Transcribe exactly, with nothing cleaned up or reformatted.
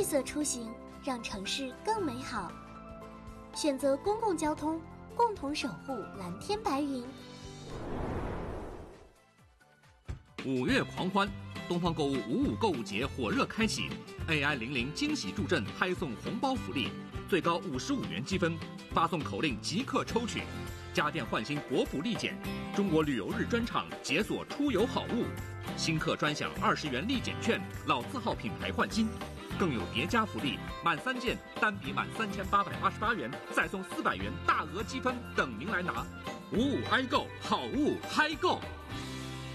色出行，让城市更美好。选择公共交通，共同守护蓝天白云。 五月狂欢，东方购物五五购物节火热开启 ，A I 零零惊喜助阵嗨送红包福利，最高五十五元积分，发送口令即刻抽取。家电换新国补立减，中国旅游日专场解锁出游好物，新客专享二十元立减券，老字号品牌换新。更有叠加福利，满三件单笔满三千八百八十八元，再送四百元大额积分等您来拿。五五 i 购好物嗨购。